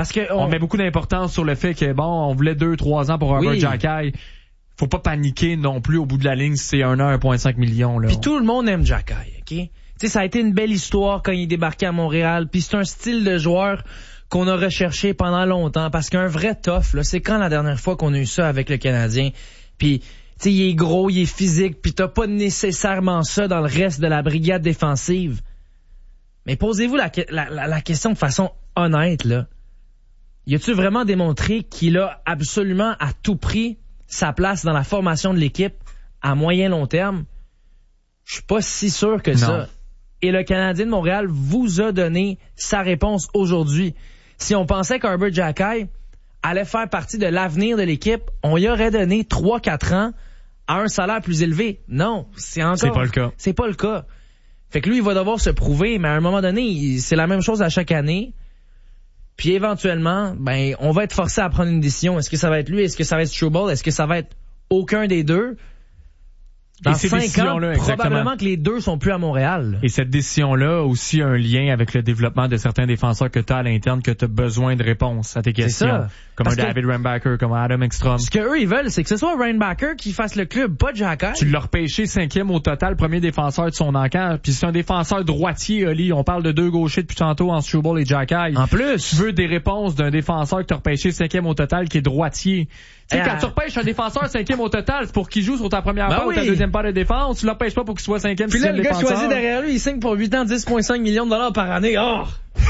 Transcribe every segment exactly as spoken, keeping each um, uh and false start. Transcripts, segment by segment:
Parce que on... on met beaucoup d'importance sur le fait que bon, on voulait deux, trois ans pour Arber oui. Xhekaj. Faut pas paniquer non plus au bout de la ligne si c'est un an, un virgule cinq million, là. Puis tout le monde aime Xhekaj, ok? Tu sais, ça a été une belle histoire quand il est débarqué à Montréal, puis c'est un style de joueur qu'on a recherché pendant longtemps, parce qu'un vrai tough, là, c'est quand la dernière fois qu'on a eu ça avec le Canadien, puis tu sais, il est gros, il est physique, puis t'as pas nécessairement ça dans le reste de la brigade défensive. Mais posez-vous la, la, la, la question de façon honnête, là. Y a-tu vraiment démontré qu'il a absolument à tout prix sa place dans la formation de l'équipe à moyen long terme? Je suis pas si sûr que non. ça. Et le Canadien de Montréal vous a donné sa réponse aujourd'hui. Si on pensait qu'Arber Xhekaj allait faire partie de l'avenir de l'équipe, on y aurait donné trois quatre ans à un salaire plus élevé. Non, c'est encore... C'est pas le cas. C'est pas le cas. Fait que lui, il va devoir se prouver, mais à un moment donné, c'est la même chose à chaque année. Puis éventuellement, ben, on va être forcé à prendre une décision. Est-ce que ça va être lui? Est-ce que ça va être Struble? Est-ce que ça va être aucun des deux? Dans cinq ans, probablement que les deux sont plus à Montréal. Et cette décision-là a aussi un lien avec le développement de certains défenseurs que tu as à l'interne, que tu as besoin de réponses à tes questions. Ça. Comme Parce un David Reinbacher, comme un Adam Ekstrom. Ce qu'eux, ils veulent, c'est que ce soit Reinbacher qui fasse le club, pas Xhekaj. Tu l'as repêché cinquième au total, premier défenseur de son encamp. Puis c'est un défenseur droitier, Oli. On parle de deux gauchers depuis tantôt en Struble et Xhekaj. En plus. Tu veux des réponses d'un défenseur que tu as repêché cinquième au total qui est droitier. Tu sais, quand tu repêches un défenseur cinquième au total, c'est pour qu'il joue sur ta première ben part oui. ou ta deuxième part de défense. Tu l'empêches pas pour qu'il soit cinquième, Puis là, sixième le gars défenseur. choisi derrière lui, il signe pour huit ans, dix virgule cinq millions de dollars par année. Oh!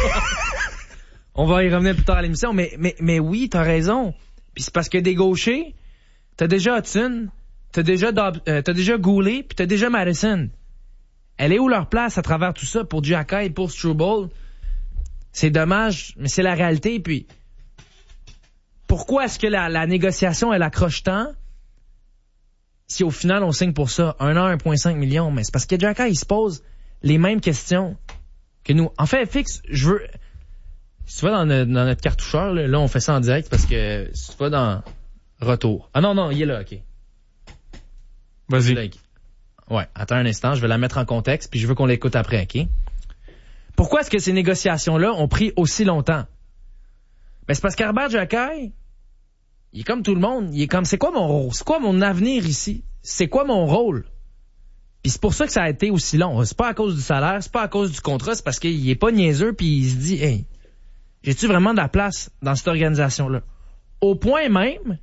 On va y revenir plus tard à l'émission, mais, mais, mais oui, t'as raison. Puis c'est parce que des gauchers, t'as déjà Hudson, t'as déjà, Dob- euh, t'as déjà Goulet, puis t'as déjà Madison. Elle est où leur place à travers tout ça pour Xhekaj et pour Struble? C'est dommage, mais c'est la réalité, puis... Pourquoi est-ce que la, la négociation, elle accroche tant si au final on signe pour ça un an, un virgule cinq million? Mais c'est parce que Xhekaj, il se pose les mêmes questions que nous. En fait, Fix, je veux... Si tu vas dans, notre, dans notre cartoucheur, là, là, on fait ça en direct parce que si tu vas dans Retour. Ah non, non, il est là, OK. Vas-y. Là, ouais, attends un instant, je vais la mettre en contexte puis je veux qu'on l'écoute après, OK? Pourquoi est-ce que ces négociations-là ont pris aussi longtemps? Ben, c'est parce qu'Arber Xhekaj, il est comme tout le monde. Il est comme, c'est quoi mon rôle? C'est quoi mon avenir ici? C'est quoi mon rôle? Puis c'est pour ça que ça a été aussi long. C'est pas à cause du salaire, c'est pas à cause du contrat, c'est parce qu'il est pas niaiseux puis il se dit, hey, j'ai-tu vraiment de la place dans cette organisation-là? Au point même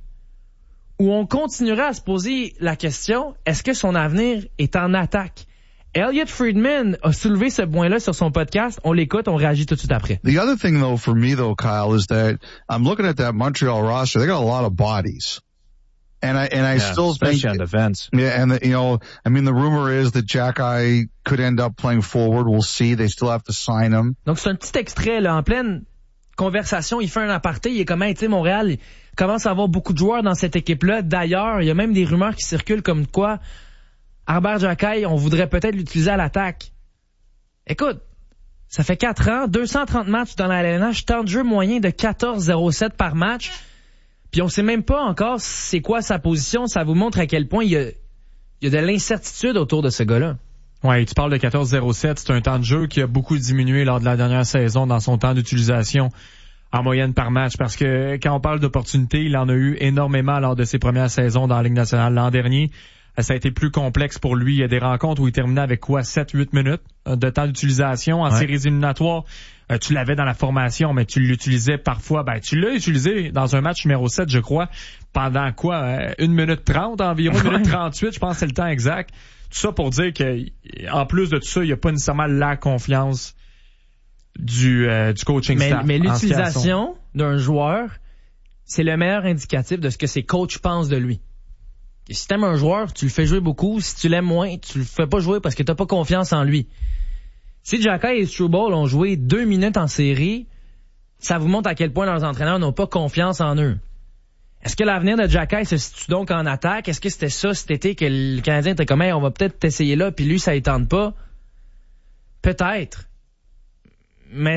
où on continuera à se poser la question, est-ce que son avenir est en attaque? Elliot Friedman a soulevé ce point-là sur son podcast. On l'écoute, on réagit tout de suite après. The other thing, though, for me, though, Kyle, is that I'm looking at that Montreal roster. They got a lot of bodies. And I, and I yeah, still especially think, on defense. Yeah, and the, you know, I mean, the rumor is that Xhekaj could end up playing forward. We'll see. They still have to sign him. Donc, c'est un petit extrait, là, en pleine conversation. Il fait un aparté. Il est comme, hey, tu sais, Montréal, il commence à avoir beaucoup de joueurs dans cette équipe-là. D'ailleurs, il y a même des rumeurs qui circulent comme quoi Arber Xhekaj, on voudrait peut-être l'utiliser à l'attaque. Écoute, ça fait quatre ans, deux cent trente matchs dans la L N H, temps de jeu moyen de quatorze virgule zéro sept par match. Puis on sait même pas encore c'est quoi sa position. Ça vous montre à quel point il y a, il y a de l'incertitude autour de ce gars-là. Ouais, tu parles de quatorze virgule zéro sept. C'est un temps de jeu qui a beaucoup diminué lors de la dernière saison dans son temps d'utilisation en moyenne par match. Parce que quand on parle d'opportunités, il en a eu énormément lors de ses premières saisons dans la Ligue nationale. L'an dernier, ça a été plus complexe pour lui. Il y a des rencontres où il terminait avec quoi, sept huit minutes de temps d'utilisation. En ouais. séries éliminatoires, euh, tu l'avais dans la formation, mais tu l'utilisais parfois. Ben, tu l'as utilisé dans un match numéro sept, je crois, pendant quoi, euh, une minute trente environ, une minute trente-huit, je pense que c'est le temps exact. Tout ça pour dire que, en plus de tout ça, il n'y a pas nécessairement la confiance du, euh, du coaching mais, staff. Mais l'utilisation d'un joueur, c'est le meilleur indicatif de ce que ses coachs pensent de lui. Et si t'aimes un joueur, tu le fais jouer beaucoup. Si tu l'aimes moins, tu le fais pas jouer parce que t'as pas confiance en lui. Si Xhekaj et Struble ont joué deux minutes en série, ça vous montre à quel point leurs entraîneurs n'ont pas confiance en eux. Est-ce que l'avenir de Xhekaj se situe donc en attaque? Est-ce que c'était ça cet été que le Canadien était comme, hey, on va peut-être t'essayer là, puis lui, ça ne tente pas? Peut-être. Mais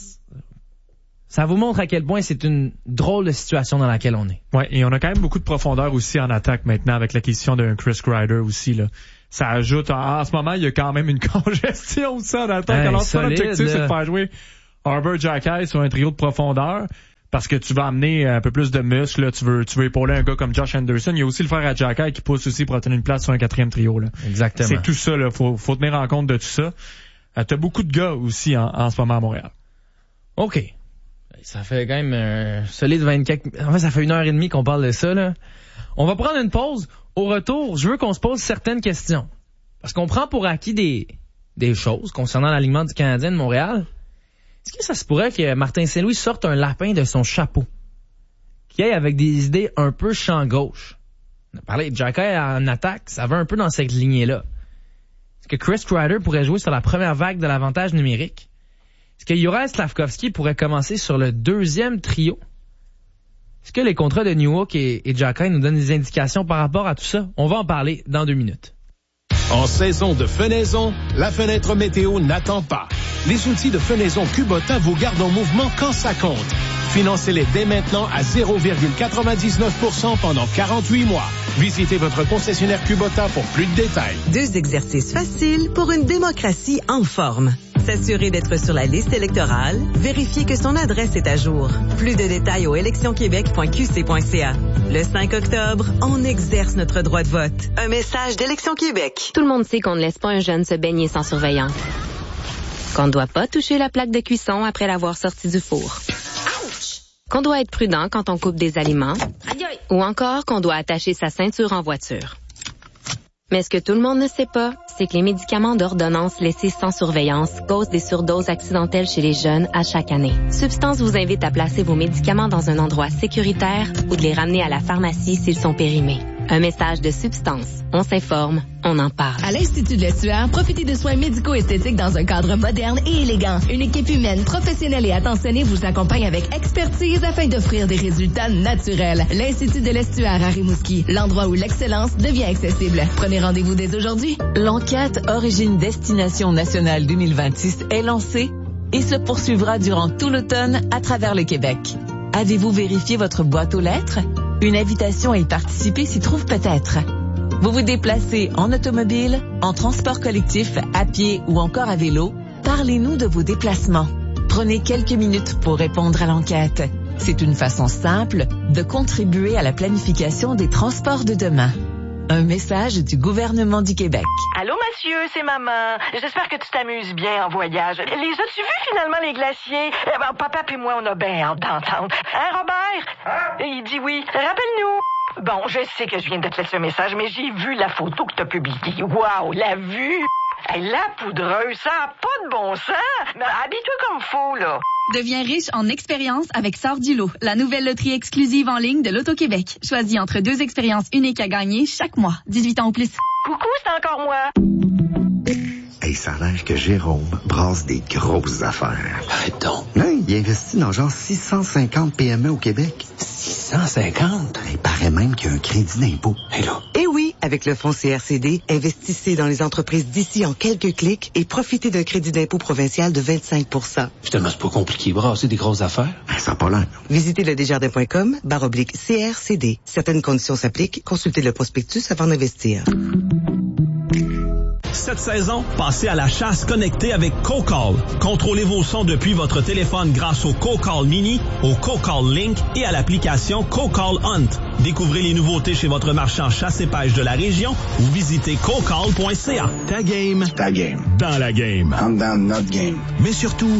ça vous montre à quel point c'est une drôle de situation dans laquelle on est. Ouais, et on a quand même beaucoup de profondeur aussi en attaque maintenant avec l'acquisition d'un Chris Kreider aussi, là. Ça ajoute, en, en ce moment, il y a quand même une congestion aussi en attaque. Hey, alors, solide, l'objectif, là. c'est de faire jouer Arber Xhekaj sur un trio de profondeur. parce que tu vas amener un peu plus de muscles, là, tu veux tu veux épauler un gars comme Josh Anderson. Il y a aussi le frère à Xhekaj qui pousse aussi pour obtenir une place sur un quatrième trio. Là. Exactement. C'est tout ça, là. Faut, faut tenir en compte de tout ça. Euh, t'as beaucoup de gars aussi en, en ce moment à Montréal. OK. Ça fait quand même un solide vingt-quatre... En fait, ça fait une heure et demie qu'on parle de ça, là. On va prendre une pause. Au retour, je veux qu'on se pose certaines questions. Parce qu'on prend pour acquis des, des choses concernant l'alignement du Canadien de Montréal. Est-ce que ça se pourrait que Martin Saint-Louis sorte un lapin de son chapeau? Qu'il aille avec des idées un peu champ gauche? On a parlé de Xhekaj en attaque, ça va un peu dans cette lignée-là. Est-ce que Chris Kreider pourrait jouer sur la première vague de l'avantage numérique? Est-ce que Juraj Slafkovský pourrait commencer sur le deuxième trio? Est-ce que les contrats de Newhook et, et Xhekaj nous donnent des indications par rapport à tout ça? On va en parler dans deux minutes. En saison de fenaison, la fenêtre météo n'attend pas. Les outils de fenaison Kubota vous gardent en mouvement quand ça compte. Financez-les dès maintenant à zéro virgule quatre-vingt-dix-neuf pour cent pendant quarante-huit mois. Visitez votre concessionnaire Kubota pour plus de détails. Deux exercices faciles pour une démocratie en forme. S'assurer d'être sur la liste électorale, vérifier que son adresse est à jour. Plus de détails au élections québec point q c point c a. Le cinq octobre, on exerce notre droit de vote. Un message d'Élections Québec. Tout le monde sait qu'on ne laisse pas un jeune se baigner sans surveillance. Qu'on ne doit pas toucher la plaque de cuisson après l'avoir sorti du four. Qu'on doit être prudent quand on coupe des aliments. Ou encore qu'on doit attacher sa ceinture en voiture. Mais ce que tout le monde ne sait pas, c'est que les médicaments d'ordonnance laissés sans surveillance causent des surdoses accidentelles chez les jeunes à chaque année. Substance vous invite à placer vos médicaments dans un endroit sécuritaire ou de les ramener à la pharmacie s'ils sont périmés. Un message de Substance. On s'informe, on en parle. À l'Institut de l'Estuaire, profitez de soins médico-esthétiques dans un cadre moderne et élégant. Une équipe humaine, professionnelle et attentionnée vous accompagne avec expertise afin d'offrir des résultats naturels. L'Institut de l'Estuaire à Rimouski, l'endroit où l'excellence devient accessible. Prenez rendez-vous dès aujourd'hui. L'enquête Origine Destination Nationale deux mille vingt-six est lancée et se poursuivra durant tout l'automne à travers le Québec. Avez-vous vérifié votre boîte aux lettres? Une invitation à y participer s'y trouve peut-être. Vous vous déplacez en automobile, en transport collectif, à pied ou encore à vélo? Parlez-nous de vos déplacements. Prenez quelques minutes pour répondre à l'enquête. C'est une façon simple de contribuer à la planification des transports de demain. Un message du gouvernement du Québec. Allô, monsieur, c'est maman. J'espère que tu t'amuses bien en voyage. Les as-tu vus finalement, les glaciers? Eh ben, papa puis moi, on a bien hâte d'entendre. Hein, Robert? Hein? Il dit oui. Rappelle-nous. Bon, je sais que je viens de te laisser un message, mais j'ai vu la photo que t'as publiée. Wow, la vue! Hey, la poudreuse, ça n'a pas de bon sens! Mais habille-toi comme faut, là. Deviens riche en expérience avec Sort du lot, la nouvelle loterie exclusive en ligne de l'Auto-Québec. Choisis entre deux expériences uniques à gagner chaque mois. dix-huit ans ou plus. Coucou, c'est encore moi. Hey, ça a l'air que Jérôme brasse des grosses affaires. Arrête donc. Hey, il investit dans genre six cent cinquante P M E au Québec. six cent cinquante? Il paraît même qu'il y a un crédit d'impôt. Hey là. Eh oui, avec le fonds C R C D, investissez dans les entreprises d'ici en quelques clics et profitez d'un crédit d'impôt provincial de vingt-cinq pour cent. Finalement, c'est pas compliqué. Brasser des grosses affaires. Ça n'a pas l'air. Visitez le desjardins point com, barre oblique C R C D. Certaines conditions s'appliquent. Consultez le prospectus avant d'investir. Cette saison, passez à la chasse connectée avec CoCall. Contrôlez vos sons depuis votre téléphone grâce au CoCall Mini, au CoCall Link et à l'application CoCall Hunt. Découvrez les nouveautés chez votre marchand chasse et pêche de la région ou visitez cocall point c a. Ta game. Ta game. Dans la game. I'm down not game. Mais surtout,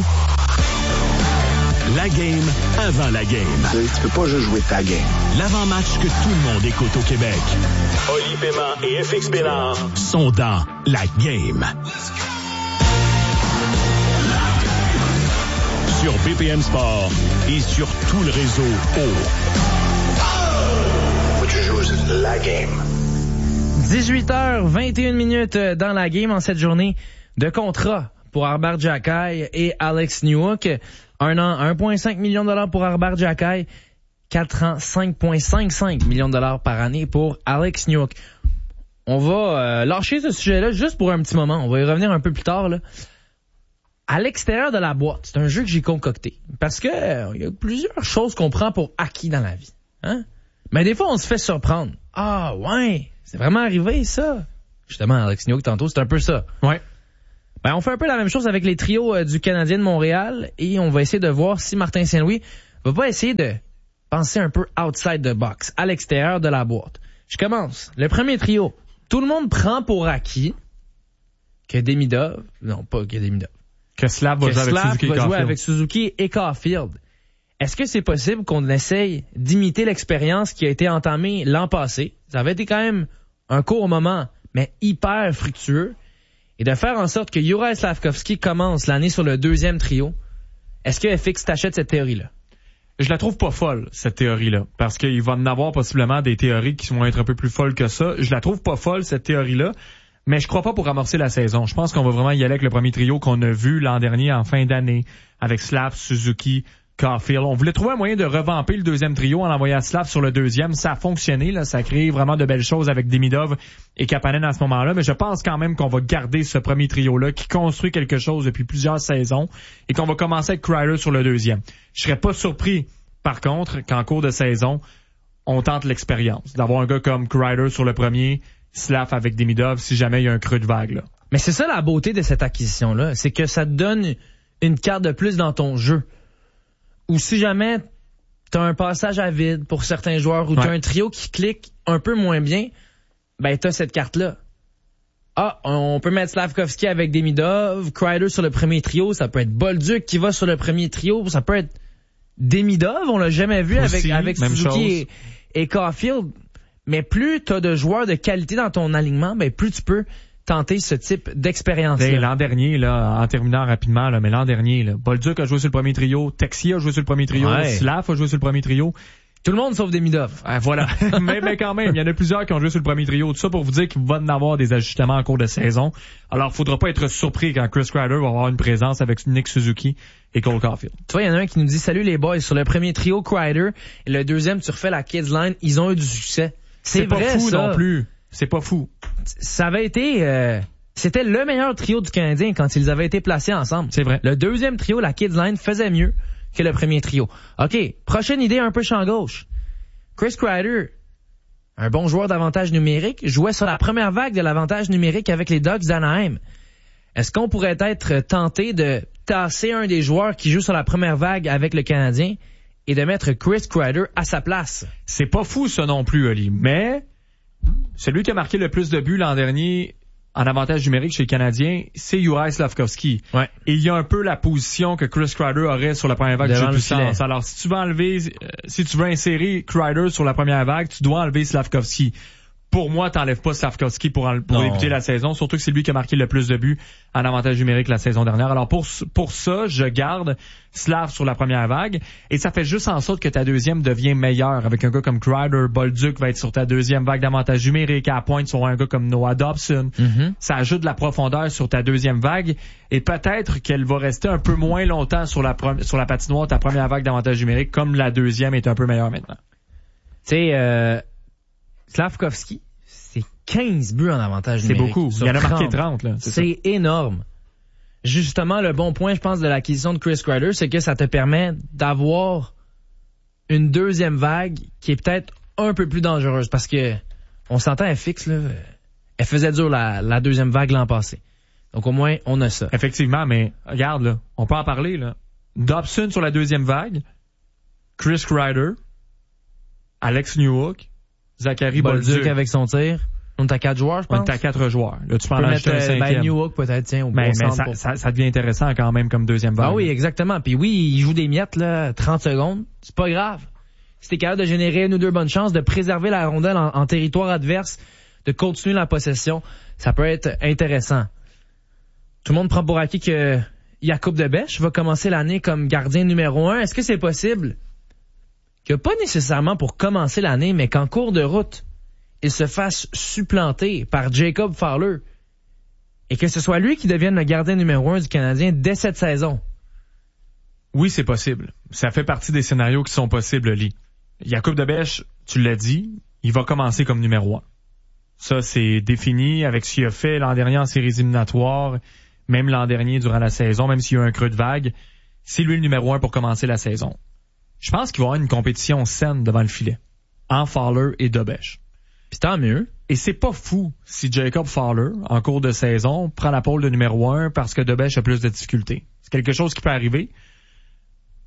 la game avant la game. Tu, tu peux pas juste jouer ta game. L'avant-match que tout le monde écoute au Québec. Oli Paiement et F X Bénard sont dans la game. Sur B P M Sport et sur tout le réseau O. Faut que tu joues la game. dix-huit heures vingt et une minutes dans la game en cette journée de contrat pour Arber Xhekaj et Alex Newhook. Un an, un virgule cinq million de dollars pour Arber Xhekaj. Quatre ans, cinq virgule cinquante-cinq millions de dollars par année pour Alex Newhook. On va euh, lâcher ce sujet-là juste pour un petit moment. On va y revenir un peu plus tard, là. À l'extérieur de la boîte, c'est un jeu que j'ai concocté. Parce que euh, il y a plusieurs choses qu'on prend pour acquis dans la vie. Hein? Mais des fois, on se fait surprendre. Ah, ouais, c'est vraiment arrivé, ça. Justement, Alex Newhook, tantôt, c'est un peu ça. Ouais. Ben, on fait un peu la même chose avec les trios euh, du Canadien de Montréal et on va essayer de voir si Martin Saint-Louis va pas essayer de penser un peu outside the box, à l'extérieur de la boîte. Je commence. Le premier trio. Tout le monde prend pour acquis que Demidov, non pas que Demidov, que Slav va, que jouer, Slav avec Suzuki va et jouer Caulfield. avec Suzuki et Caulfield. Est-ce que c'est possible qu'on essaye d'imiter l'expérience qui a été entamée l'an passé? Ça avait été quand même un court moment, mais hyper fructueux. Et de faire en sorte que Juraj Slafkovský commence l'année sur le deuxième trio. Est-ce que F X t'achète cette théorie-là? Je la trouve pas folle, cette théorie-là. Parce qu'il va en avoir possiblement des théories qui vont être un peu plus folles que ça. Je la trouve pas folle, cette théorie-là. Mais je crois pas pour amorcer la saison. Je pense qu'on va vraiment y aller avec le premier trio qu'on a vu l'an dernier en fin d'année. Avec Slav, Suzuki, Caulfield. On voulait trouver un moyen de revamper le deuxième trio en envoyant Slav sur le deuxième. Ça a fonctionné, là. Ça a créé vraiment de belles choses avec Demidov et Kapanen à ce moment-là. Mais je pense quand même qu'on va garder ce premier trio-là qui construit quelque chose depuis plusieurs saisons et qu'on va commencer avec Kreider sur le deuxième. Je serais pas surpris, par contre, qu'en cours de saison, on tente l'expérience. D'avoir un gars comme Kreider sur le premier, Slav avec Demidov si jamais il y a un creux de vague, là. Mais c'est ça la beauté de cette acquisition-là. C'est que ça te donne une carte de plus dans ton jeu. Ou si jamais t'as un passage à vide pour certains joueurs ou t'as ouais. un trio qui clique un peu moins bien, ben t'as cette carte-là. Ah, on peut mettre Slafkovský avec Demidov, Kreider sur le premier trio, ça peut être Bolduc qui va sur le premier trio, ça peut être Demidov, on l'a jamais vu Aussi, avec, avec Suzuki et, et Caulfield. Mais plus t'as de joueurs de qualité dans ton alignement, ben plus tu peux tenter ce type d'expérience-là. Ben, l'an dernier, là, en terminant rapidement, là, mais l'an dernier, là, Bolduc a joué sur le premier trio, Texier a joué sur le premier trio, ouais. Slav a joué sur le premier trio. Tout le monde sauf Demidov. Ah, voilà. mais, mais quand même, il y en a plusieurs qui ont joué sur le premier trio. Tout ça pour vous dire qu'il va y avoir des ajustements en cours de saison. Alors, faudra pas être surpris quand Chris Kreider va avoir une présence avec Nick Suzuki et Cole Caulfield. Tu vois, il y en a un qui nous dit « Salut les boys, sur le premier trio, Kreider, et le deuxième, tu refais la Kids Line, ils ont eu du succès. » C'est, C'est vrai, pas fou ça. non plus. C'est pas fou. Ça avait été... Euh... C'était le meilleur trio du Canadien quand ils avaient été placés ensemble. C'est vrai. Le deuxième trio, la Kids Line, faisait mieux que le premier trio. OK, prochaine idée un peu champ gauche. Chris Kreider, un bon joueur d'avantage numérique, jouait sur la première vague de l'avantage numérique avec les Ducks d'Anaheim. Est-ce qu'on pourrait être tenté de tasser un des joueurs qui joue sur la première vague avec le Canadien et de mettre Chris Kreider à sa place? C'est pas fou ça non plus, Oli, mais celui qui a marqué le plus de buts l'an dernier en avantage numérique chez les Canadiens, c'est Juraj Slafkovský. Ouais. Et il y a un peu la position que Chris Kreider aurait sur la première vague de jeu de puissance. Alors, si tu veux enlever, euh, si tu veux insérer Kreider sur la première vague, tu dois enlever Slafkovský. Pour moi, t'enlèves pas Slafkovský pour, en, pour débuter la saison, surtout que c'est lui qui a marqué le plus de buts en avantage numérique la saison dernière. Alors, pour, pour ça, je garde Slav sur la première vague, et ça fait juste en sorte que ta deuxième devient meilleure. Avec un gars comme Kreider, Bolduc va être sur ta deuxième vague d'avantage numérique, à la pointe sur un gars comme Noah Dobson. Mm-hmm. Ça ajoute de la profondeur sur ta deuxième vague, et peut-être qu'elle va rester un peu moins longtemps sur la, pre- sur la patinoire, ta première vague d'avantage numérique, comme la deuxième est un peu meilleure maintenant. Tu sais, euh, Slafkovský, c'est quinze buts en avantage c'est numérique. C'est beaucoup. Il y en a marqué trente, là. C'est, c'est énorme. Justement, le bon point, je pense, de l'acquisition de Chris Kreider, c'est que ça te permet d'avoir une deuxième vague qui est peut-être un peu plus dangereuse. Parce que, on s'entend, F X, là, elle faisait dur la, la deuxième vague l'an passé. Donc, au moins, on a ça. Effectivement, mais regarde, là, on peut en parler, là. Dobson sur la deuxième vague, Chris Kreider, Alex Newhook, Zachary Bolduc. Bolduc avec son tir. On est à quatre joueurs, je pense. On est à quatre joueurs. Là, tu peux en mettre un cinquième. Ben, Newhook peut-être, tiens, au mais, bon mais ça, pour... ça, ça devient intéressant quand même comme deuxième vague. Ah oui, exactement. Puis oui, il joue des miettes, là, trente secondes. C'est pas grave. Si t'es capable de générer une ou deux bonnes chances, de préserver la rondelle en, en territoire adverse, de continuer la possession, ça peut être intéressant. Tout le monde prend pour acquis que Jakub Debèche va commencer l'année comme gardien numéro un. Est-ce que c'est possible que pas nécessairement pour commencer l'année, mais qu'en cours de route, il se fasse supplanter par Jacob Fowler et que ce soit lui qui devienne le gardien numéro un du Canadien dès cette saison? Oui, c'est possible. Ça fait partie des scénarios qui sont possibles, Lee. Jakub Debèche, tu l'as dit, il va commencer comme numéro un. Ça, c'est défini avec ce qu'il a fait l'an dernier en séries éliminatoires, même l'an dernier durant la saison, même s'il y a eu un creux de vague. C'est lui le numéro un pour commencer la saison. Je pense qu'il va y avoir une compétition saine devant le filet, en Fowler et Debèche. Puis tant mieux. Et c'est pas fou si Jacob Fowler, en cours de saison, prend la pole de numéro un parce que Debèche a plus de difficultés. C'est quelque chose qui peut arriver.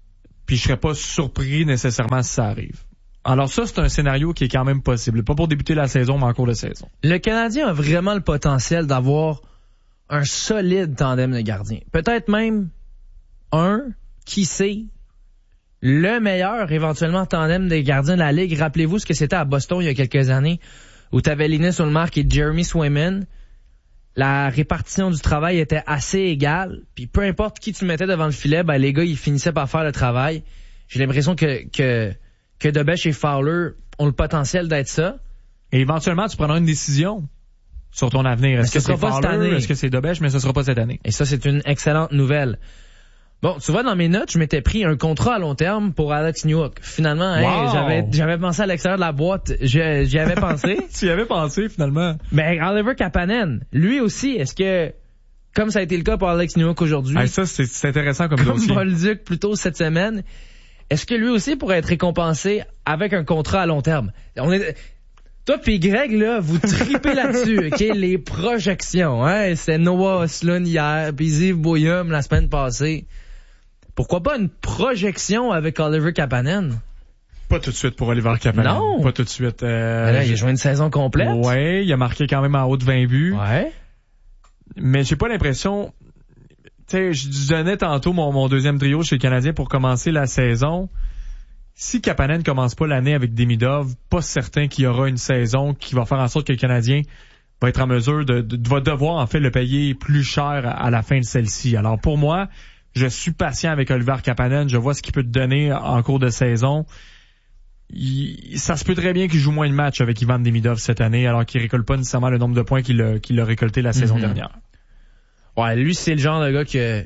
Puis je serais pas surpris nécessairement si ça arrive. Alors ça, c'est un scénario qui est quand même possible. Pas pour débuter la saison, mais en cours de saison. Le Canadien a vraiment le potentiel d'avoir un solide tandem de gardiens. Peut-être même un, qui sait, le meilleur éventuellement tandem des gardiens de la Ligue. Rappelez-vous ce que c'était à Boston il y a quelques années, où tu avais Linus Ullmark et Jeremy Swayman. La répartition du travail était assez égale, puis peu importe qui tu mettais devant le filet, ben les gars ils finissaient par faire le travail. J'ai l'impression que que que Dobech et Fowler ont le potentiel d'être ça. Et éventuellement tu prendras une décision sur ton avenir. Est-ce que c'est Fowler, est-ce que c'est Dobech, mais ce sera pas cette année. Et ça c'est une excellente nouvelle. Bon, tu vois, dans mes notes, je m'étais pris un contrat à long terme pour Alex Newhook. Finalement, wow. hey, j'avais j'avais pensé à l'extérieur de la boîte, je, j'y avais pensé. Tu y avais pensé, finalement. Mais Oliver Kapanen, lui aussi, est-ce que, comme ça a été le cas pour Alex Newhook aujourd'hui... Ah, ça, c'est, c'est intéressant comme, comme dossier. Comme Bolduc, plutôt cette semaine, est-ce que lui aussi pourrait être récompensé avec un contrat à long terme? On est... Toi pis Greg, là, vous tripez là-dessus, OK? Les projections, hein? C'était Noah Osloon hier, pis Yves Boyum la semaine passée. Pourquoi pas une projection avec Oliver Kapanen? Pas tout de suite pour Oliver Kapanen. Non. Pas tout de suite. Euh, là, il a joué une saison complète. Ouais, il a marqué quand même en haut de vingt buts. Ouais. Mais j'ai pas l'impression... Tu sais, je donnais tantôt mon, mon deuxième trio chez le Canadien pour commencer la saison. Si Kapanen commence pas l'année avec Demidov, pas certain qu'il y aura une saison qui va faire en sorte que le Canadien va être en mesure de, de, de va devoir en fait le payer plus cher à, à la fin de celle-ci. Alors pour moi... Je suis patient avec Oliver Kapanen. Je vois ce qu'il peut te donner en cours de saison. Il, ça se peut très bien qu'il joue moins de matchs avec Ivan Demidov cette année, alors qu'il récolte pas nécessairement le nombre de points qu'il a, qu'il a récolté la saison mm-hmm. dernière. Ouais, lui, c'est le genre de gars que...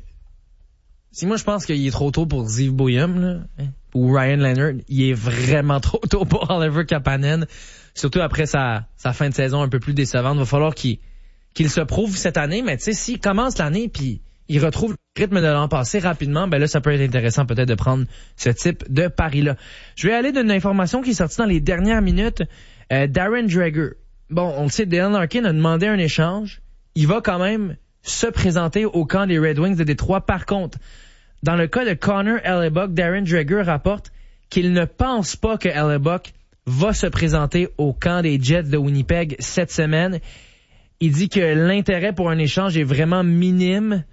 Si moi, je pense qu'il est trop tôt pour Yves Boyum, là, hein, ou Ryan Leonard, il est vraiment trop tôt pour Oliver Kapanen. Surtout après sa, sa fin de saison un peu plus décevante. Il va falloir qu'il, qu'il se prouve cette année, mais tu sais, s'il commence l'année puis il retrouve le rythme de l'an passé rapidement, ben là, ça peut être intéressant peut-être de prendre ce type de pari-là. Je vais aller d'une information qui est sortie dans les dernières minutes. Euh, Darren Dreger. Bon, on le sait, Dale Larkin a demandé un échange. Il va quand même se présenter au camp des Red Wings de Détroit. Par contre, dans le cas de Connor Hellebuyck, Darren Dreger rapporte qu'il ne pense pas que Hellebuyck va se présenter au camp des Jets de Winnipeg cette semaine. Il dit que l'intérêt pour un échange est vraiment minime.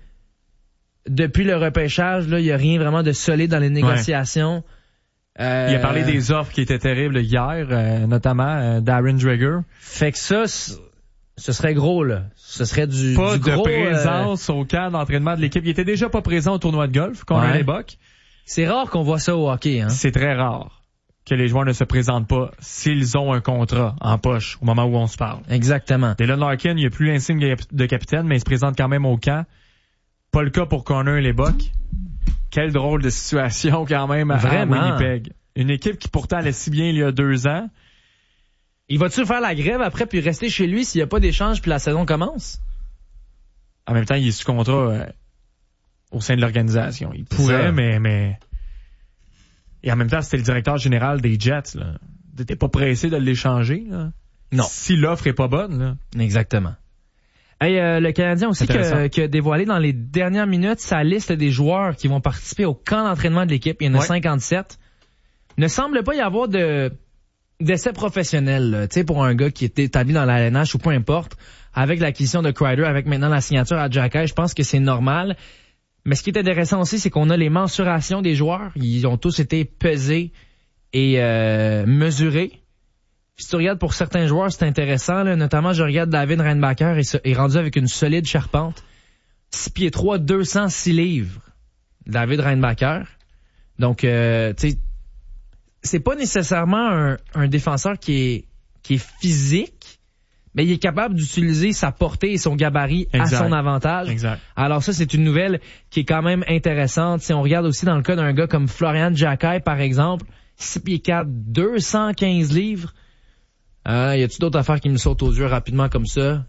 Depuis le repêchage, là, il n'y a rien vraiment de solide dans les négociations. Ouais. Euh, il a parlé des offres qui étaient terribles hier, euh, notamment euh, Darren Dreger. Fait que ça, ce serait gros, là. Ce serait du, pas du gros... Pas de présence euh... au camp d'entraînement de l'équipe. Il était déjà pas présent au tournoi de golf, qu'on a à l'époque. C'est rare qu'on voit ça au hockey, hein. C'est très rare que les joueurs ne se présentent pas s'ils ont un contrat en poche au moment où on se parle. Exactement. Dylan Larkin, il n'y a plus l'insigne de capitaine, mais il se présente quand même au camp. Pas le cas pour Connor Hellebuyck. Quelle drôle de situation quand même à, Vraiment. à Winnipeg. Une équipe qui pourtant allait si bien il y a deux ans. Il va-tu faire la grève après puis rester chez lui s'il n'y a pas d'échange puis la saison commence? En même temps, il est sous contrat euh, au sein de l'organisation. Il pourrait, mais, mais... Et en même temps, c'était le directeur général des Jets. Là. T'étais pas pressé de l'échanger. Là. Non. Si l'offre est pas bonne. Là. Exactement. Hey, euh, le Canadien aussi qui a dévoilé dans les dernières minutes sa liste des joueurs qui vont participer au camp d'entraînement de l'équipe. Il y en a ouais. cinquante-sept. Il ne semble pas y avoir de d'essai professionnel, tu sais, pour un gars qui est établi dans la L N H ou peu importe. Avec l'acquisition de Kreider, avec maintenant la signature à Xhekaj, je pense que c'est normal. Mais ce qui est intéressant aussi, c'est qu'on a les mensurations des joueurs. Ils ont tous été pesés et euh, mesurés. Si tu regardes pour certains joueurs, c'est intéressant, là. Notamment, je regarde David Reinbacher est, est rendu avec une solide charpente. six pieds trois, deux cent six livres. David Reinbacher. Donc, euh, tu sais, c'est pas nécessairement un, un défenseur qui est, qui est physique, mais il est capable d'utiliser sa portée et son gabarit exact. À son avantage. Exact. Alors ça, c'est une nouvelle qui est quand même intéressante. Si on regarde aussi dans le cas d'un gars comme Florian Xhekaj, par exemple, six pieds quatre, deux cent quinze livres. Euh, y a-tu d'autres affaires qui me sautent aux yeux rapidement comme ça?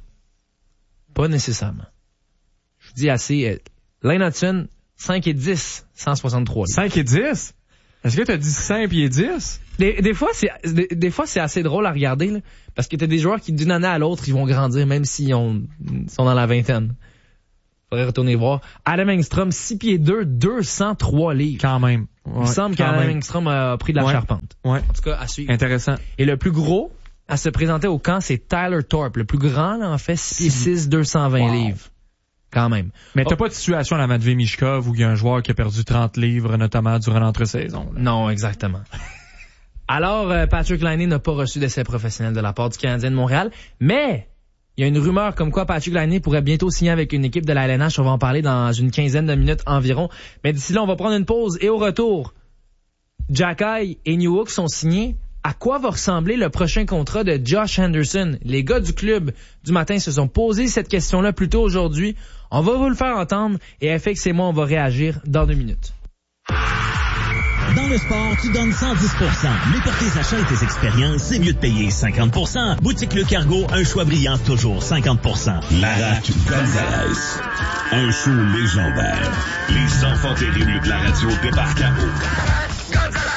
Pas nécessairement. Je vous dis assez. Euh, Lane Hudson, cinq et dix, cent soixante-trois livres. cinq et dix? Est-ce que tu as dit cinq et dix? Des, des fois, c'est des, des fois c'est assez drôle à regarder, là, parce que t'as des joueurs qui, d'une année à l'autre, ils vont grandir, même s'ils ont, sont dans la vingtaine. Faudrait retourner voir. Adam Engstrom, six pieds deux, deux cent trois livres. Quand même. Ouais, il me semble qu'Alain Engstrom a pris de la ouais. charpente. Ouais. En tout cas, à suivre. Intéressant. Et le plus gros à se présenter au camp, c'est Tyler Thorpe. Le plus grand, là, en fait, six six, deux cent vingt wow. livres. Quand même. Mais t'as oh. pas de situation à la Matvei Michkov où il y a un joueur qui a perdu trente livres, notamment durant l'entre-saison. Là. Non, exactement. Alors, euh, Patrick Laine n'a pas reçu d'essai professionnel de la part du Canadien de Montréal, mais il y a une rumeur comme quoi Patrick Laine pourrait bientôt signer avec une équipe de la L N H. On va en parler dans une quinzaine de minutes environ. Mais d'ici là, on va prendre une pause et au retour, Jacky et Newhook sont signés. À quoi va ressembler le prochain contrat de Josh Anderson? Les gars du club du matin se sont posés cette question-là plus tôt aujourd'hui. On va vous le faire entendre et F X et moi, on va réagir dans deux minutes. Dans le sport, tu donnes cent dix pour cent. Mais pour tes achats et tes expériences, c'est mieux de payer cinquante pour cent. Boutique Le Cargo, un choix brillant, toujours cinquante pour cent. Larac Gonzalez. Un show légendaire. Les enfants terribles de la radio débarquent à eau.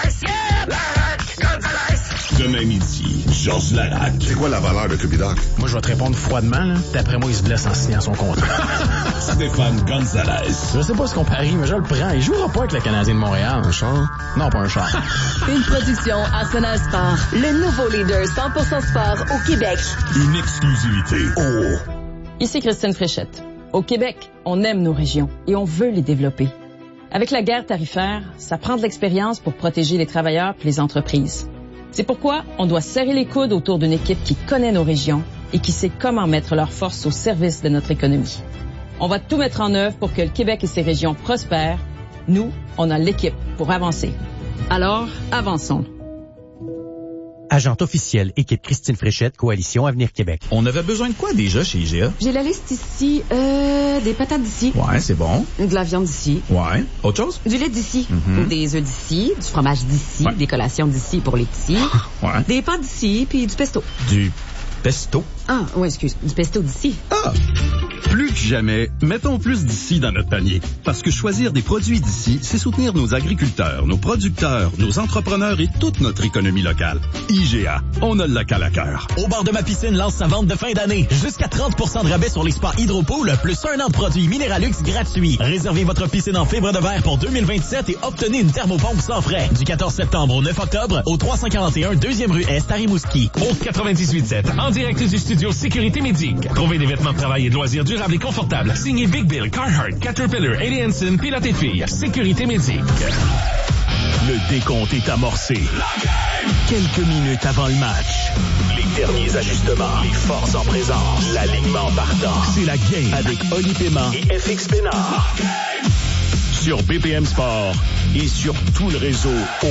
Demain midi, Georges Larac. C'est quoi la valeur de Cubidoc? Moi, je vais te répondre froidement, là. D'après moi, il se blesse en signant son contrat. Stéphane Gonzalez. Je sais pas ce qu'on parie, mais je le prends. Il jouera pas avec le Canadien de Montréal. Un char? Non, pas un char. Une production Arsenal Sport. Le nouveau leader cent pour cent sport au Québec. Une exclusivité. Oh! Ici Christine Fréchette. Au Québec, on aime nos régions et on veut les développer. Avec la guerre tarifaire, ça prend de l'expérience pour protéger les travailleurs et les entreprises. C'est pourquoi on doit serrer les coudes autour d'une équipe qui connaît nos régions et qui sait comment mettre leurs forces au service de notre économie. On va tout mettre en œuvre pour que le Québec et ses régions prospèrent. Nous, on a l'équipe pour avancer. Alors, avançons. Agente officielle, équipe Christine Fréchette, Coalition Avenir Québec. On avait besoin de quoi déjà chez I G A? J'ai la liste ici. Euh, des patates d'ici. Ouais, c'est bon. De la viande d'ici. Ouais. Autre chose? Du lait d'ici. Mm-hmm. Des œufs d'ici. Du fromage d'ici. Ouais. Des collations d'ici pour les petits. Ouais. Des pâtes d'ici, puis du pesto. Du pesto? Ah, oui, excuse. Du pesto d'ici. Ah! Plus que jamais, mettons plus d'ici dans notre panier. Parce que choisir des produits d'ici, c'est soutenir nos agriculteurs, nos producteurs, nos entrepreneurs et toute notre économie locale. I G A, on a le local à cœur. Au bar de ma piscine lance sa vente de fin d'année. Jusqu'à trente pour cent de rabais sur les spas Hydropool, plus un an de produits Minéralux gratuits. Réservez votre piscine en fibre de verre pour deux mille vingt-sept et obtenez une thermopompe sans frais. Du quatorze septembre au neuf octobre, au trois cent quarante et un deuxième rue Est à Rimouski. Au quatre-vingt-dix-huit sept, en direct du studio Sécurité Médic. Trouvez des vêtements de travail et de loisirs durables et confortables. Signé Big Bill, Carhartt, Caterpillar, Alienson, Pilote et Filles. Sécurité Médic. Le décompte est amorcé. Quelques minutes avant le match. Les derniers ajustements. Les forces en présence. L'alignement partant. C'est la game avec Oli Paiement et F X Pénard. Sur B P M Sport et sur tout le réseau O.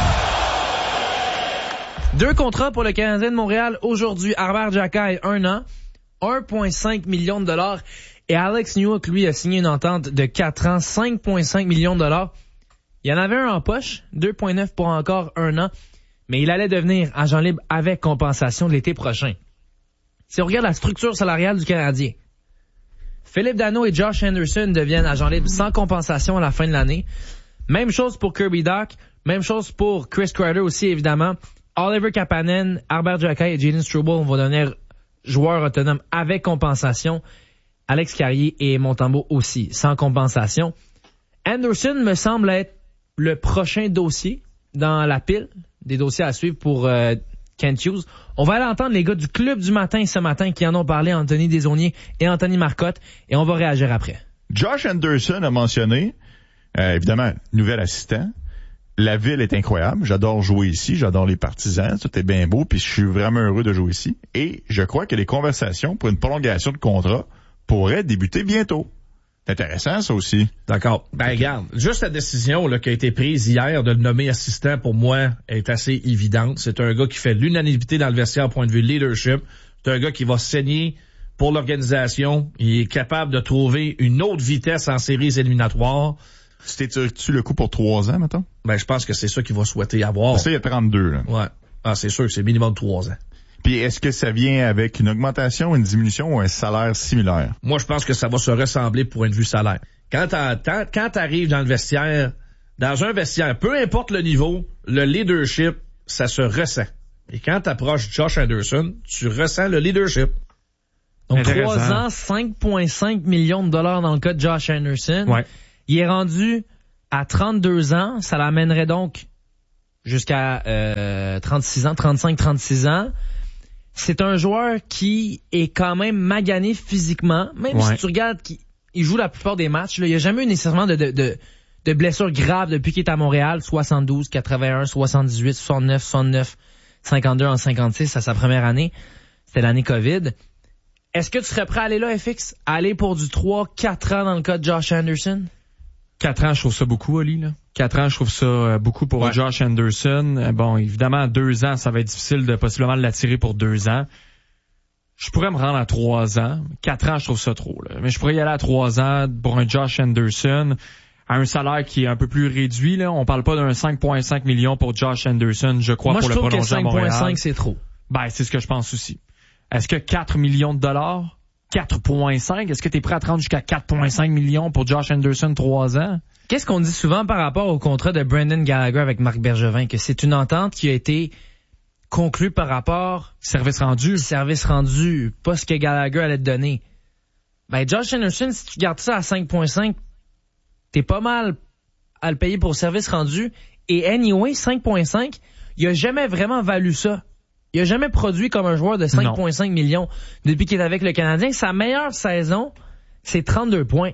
Deux contrats pour le Canadien de Montréal aujourd'hui. Arber Xhekaj, un an, un virgule cinq million de dollars. Et Alex Newhook, lui, a signé une entente de quatre ans, cinq virgule cinq millions de dollars. Il y en avait un en poche, deux virgule neuf pour encore un an, mais il allait devenir agent libre avec compensation de l'été prochain. Si on regarde la structure salariale du Canadien, Philippe Danault et Josh Anderson deviennent agents libres sans compensation à la fin de l'année. Même chose pour Kirby Dach, même chose pour Chris Kreider aussi, évidemment. Oliver Kapanen, Arber Xhekaj et Jayden Struble vont devenir joueurs autonomes avec compensation. Alex Carrier et Montembeault aussi, sans compensation. Anderson me semble être le prochain dossier dans la pile des dossiers à suivre pour euh, Kent Hughes. On va aller entendre les gars du Club du matin ce matin qui en ont parlé, Anthony Desaulniers et Anthony Marcotte, et on va réagir après. Josh Anderson a mentionné, euh, évidemment, nouvel assistant. La ville est incroyable. J'adore jouer ici. J'adore les partisans. Tout est bien beau. Puis je suis vraiment heureux de jouer ici. Et je crois que les conversations pour une prolongation de contrat pourraient débuter bientôt. C'est intéressant, ça aussi. D'accord. Ben, regarde, juste la décision là, qui a été prise hier de le nommer assistant, pour moi, est assez évidente. C'est un gars qui fait l'unanimité dans le vestiaire au point de vue leadership. C'est un gars qui va saigner pour l'organisation. Il est capable de trouver une autre vitesse en séries éliminatoires. C'était-tu le coup pour trois ans, mettons? Ben, je pense que c'est ça qu'il va souhaiter avoir. Parce qu'il y a trente-deux, là. Ouais. Ah, c'est sûr que c'est minimum trois ans. Puis, est-ce que ça vient avec une augmentation, une diminution ou un salaire similaire? Moi, je pense que ça va se ressembler pour point de vue salaire. Quand tu arrives dans le vestiaire, dans un vestiaire, peu importe le niveau, le leadership, ça se ressent. Et quand tu approches Josh Anderson, tu ressens le leadership. Donc, trois ans, cinq virgule cinq millions de dollars dans le cas de Josh Anderson. Ouais. Il est rendu À trente-deux ans, ça l'amènerait donc jusqu'à euh, trente-six ans, trente-cinq, trente-six ans. C'est un joueur qui est quand même magané physiquement, même ouais. si tu regardes qu'il il joue la plupart des matchs. Là, il n'y a jamais eu nécessairement de, de, de, de blessures graves depuis qu'il est à Montréal. soixante-douze, quatre-vingt-un, soixante-dix-huit, soixante-neuf, soixante-neuf, cinquante-deux en cinquante-six à sa première année. C'était l'année COVID. Est-ce que tu serais prêt à aller là, F X? À aller pour du trois quatre ans dans le cas de Josh Anderson? quatre ans, je trouve ça beaucoup, Oli, là. quatre ans, je trouve ça beaucoup pour ouais. Josh Anderson. Bon, évidemment, deux ans, ça va être difficile de possiblement l'attirer pour deux ans. Je pourrais me rendre à trois ans. Quatre ans, je trouve ça trop, là. Mais je pourrais y aller à trois ans pour un Josh Anderson à un salaire qui est un peu plus réduit, là. On parle pas d'un cinq virgule cinq millions pour Josh Anderson, je crois, Moi, pour je le prolonger à Montréal. Moi, je trouve que cinq virgule cinq, c'est trop. Ben, c'est ce que je pense aussi. Est-ce que quatre millions de dollars? quatre virgule cinq? Est-ce que tu es prêt à te rendre jusqu'à quatre virgule cinq millions pour Josh Anderson, trois ans? Qu'est-ce qu'on dit souvent par rapport au contrat de Brendan Gallagher avec Marc Bergevin? Que c'est une entente qui a été conclue par rapport... Service rendu. Service rendu, pas ce que Gallagher allait te donner. Ben, Josh Anderson, si tu gardes ça à cinq virgule cinq, t'es pas mal à le payer pour le service rendu. Et anyway, cinq virgule cinq, il a jamais vraiment valu ça. Il a jamais produit comme un joueur de cinq virgule cinq millions depuis qu'il est avec le Canadien. Sa meilleure saison, c'est trente-deux points.